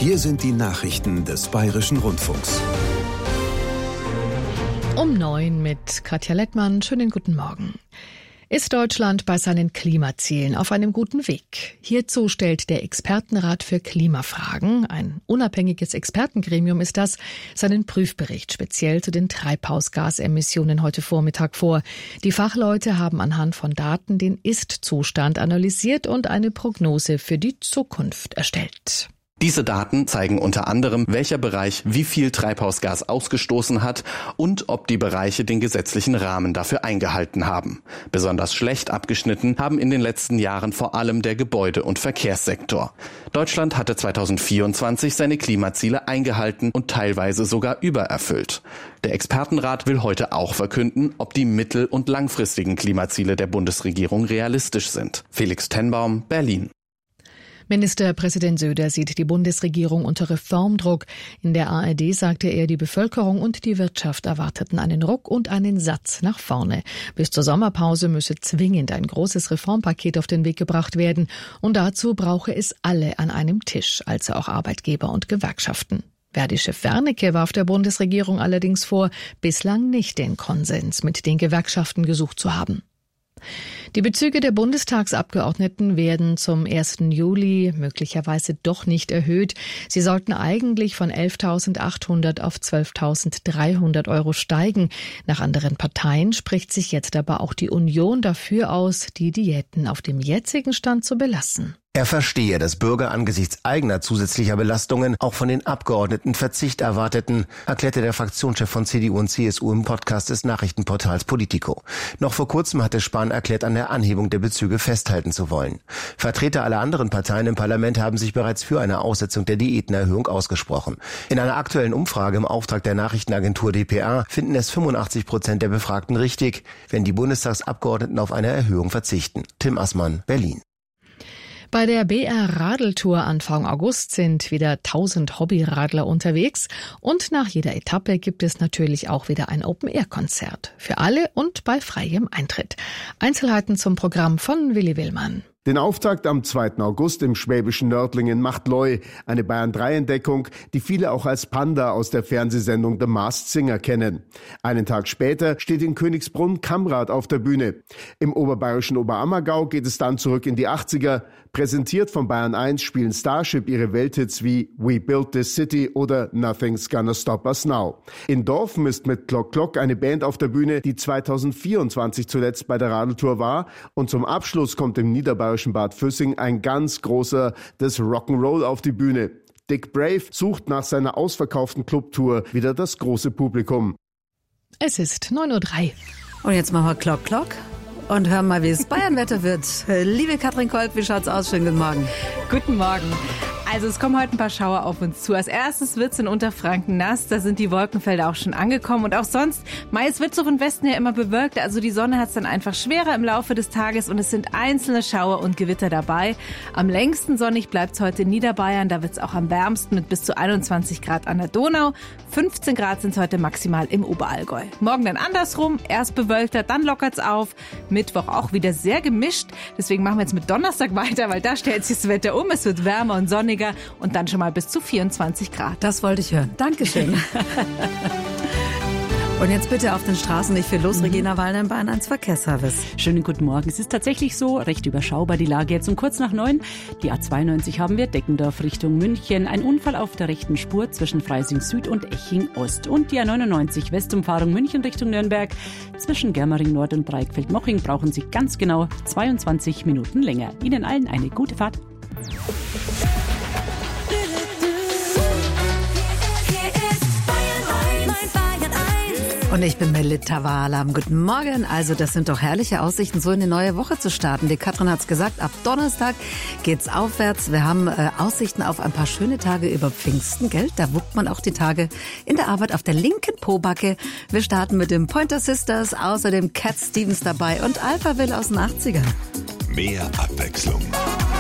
Hier sind die Nachrichten des Bayerischen Rundfunks. Um 9 mit Katja Lettmann. Schönen guten Morgen. Ist Deutschland bei seinen Klimazielen auf einem guten Weg? Hierzu stellt der Expertenrat für Klimafragen, ein unabhängiges Expertengremium ist das, seinen Prüfbericht speziell zu den Treibhausgasemissionen heute Vormittag vor. Die Fachleute haben anhand von Daten den Ist-Zustand analysiert und eine Prognose für die Zukunft erstellt. Diese Daten zeigen unter anderem, welcher Bereich wie viel Treibhausgas ausgestoßen hat und ob die Bereiche den gesetzlichen Rahmen dafür eingehalten haben. Besonders schlecht abgeschnitten haben in den letzten Jahren vor allem der Gebäude- und Verkehrssektor. Deutschland hatte 2024 seine Klimaziele eingehalten und teilweise sogar übererfüllt. Der Expertenrat will heute auch verkünden, ob die mittel- und langfristigen Klimaziele der Bundesregierung realistisch sind. Felix Tenbaum, Berlin. Ministerpräsident Söder sieht die Bundesregierung unter Reformdruck. In der ARD sagte er, die Bevölkerung und die Wirtschaft erwarteten einen Ruck und einen Satz nach vorne. Bis zur Sommerpause müsse zwingend ein großes Reformpaket auf den Weg gebracht werden. Und dazu brauche es alle an einem Tisch, also auch Arbeitgeber und Gewerkschaften. Verdi-Chef Wernicke warf der Bundesregierung allerdings vor, bislang nicht den Konsens mit den Gewerkschaften gesucht zu haben. Die Bezüge der Bundestagsabgeordneten werden zum 1. Juli möglicherweise doch nicht erhöht. Sie sollten eigentlich von 11.800 auf 12.300 Euro steigen. Nach anderen Parteien spricht sich jetzt aber auch die Union dafür aus, die Diäten auf dem jetzigen Stand zu belassen. Er verstehe, dass Bürger angesichts eigener zusätzlicher Belastungen auch von den Abgeordneten Verzicht erwarteten, erklärte der Fraktionschef von CDU und CSU im Podcast des Nachrichtenportals Politico. Noch vor kurzem hatte Spahn erklärt, an der Anhebung der Bezüge festhalten zu wollen. Vertreter aller anderen Parteien im Parlament haben sich bereits für eine Aussetzung der Diätenerhöhung ausgesprochen. In einer aktuellen Umfrage im Auftrag der Nachrichtenagentur dpa finden es 85% der Befragten richtig, wenn die Bundestagsabgeordneten auf eine Erhöhung verzichten. Tim Assmann, Berlin. Bei der BR-Radeltour Anfang August sind wieder 1000 Hobbyradler unterwegs und nach jeder Etappe gibt es natürlich auch wieder ein Open-Air-Konzert. Für alle und bei freiem Eintritt. Einzelheiten zum Programm von Willi Willmann. Den Auftakt am 2. August im schwäbischen Nördlingen macht Loi, eine Bayern-3-Entdeckung, die viele auch als Panda aus der Fernsehsendung The Masked Singer kennen. Einen Tag später steht in Königsbrunn Kammrad auf der Bühne. Im oberbayerischen Oberammergau geht es dann zurück in die 80er. Präsentiert von Bayern 1 spielen Starship ihre Welthits wie We Built This City oder Nothing's Gonna Stop Us Now. In Dorfen ist mit Glock Glock eine Band auf der Bühne, die 2024 zuletzt bei der Radeltour war. Und zum Abschluss kommt im niederbayerischen Bad Füssing ein ganz großer des Rock'n'Roll auf die Bühne. Dick Brave sucht nach seiner ausverkauften Clubtour wieder das große Publikum. Es ist 9.03 Uhr. Und jetzt machen wir Glock Glock und hören mal, wie es Bayernwetter wird. Liebe Katrin Kolb, wie schaut's aus? Schönen guten Morgen. Guten Morgen. Also es kommen heute ein paar Schauer auf uns zu. Als erstes wird's in Unterfranken nass, da sind die Wolkenfelder auch schon angekommen. Und auch sonst, es wird so von Westen her immer bewölkt, also die Sonne hat's dann einfach schwerer im Laufe des Tages und es sind einzelne Schauer und Gewitter dabei. Am längsten sonnig bleibt's heute in Niederbayern, da wird's auch am wärmsten mit bis zu 21 Grad an der Donau. 15 Grad sind's heute maximal im Oberallgäu. Morgen dann andersrum, erst bewölkter, dann lockert's auf. Mittwoch auch wieder sehr gemischt, deswegen machen wir jetzt mit Donnerstag weiter, weil da stellt sich das Wetter um, es wird wärmer und sonniger. Und dann schon mal bis zu 24 Grad. Das wollte ich hören. Dankeschön. Und jetzt bitte auf den Straßen nicht viel los. Regina Wallner im Bayern 1 Verkehrsservice. Schönen guten Morgen. Es ist tatsächlich so, recht überschaubar die Lage jetzt um kurz nach 9. Die A92 haben wir Deckendorf Richtung München. Ein Unfall auf der rechten Spur zwischen Freising Süd und Eching Ost. Und die A99 Westumfahrung München Richtung Nürnberg. Zwischen Germering Nord und Breitkfeld-Moching brauchen Sie ganz genau 22 Minuten länger. Ihnen allen eine gute Fahrt. Und ich bin Melita Wahlam. Guten Morgen. Also das sind doch herrliche Aussichten, so in die neue Woche zu starten. Die Katrin hat's gesagt, ab Donnerstag geht's aufwärts. Wir haben Aussichten auf ein paar schöne Tage über Pfingsten, gell? Da wuppt man auch die Tage in der Arbeit auf der linken Pobacke. Wir starten mit den Pointer Sisters, außerdem Cat Stevens dabei und Alphaville aus den 80ern. Mehr Abwechslung.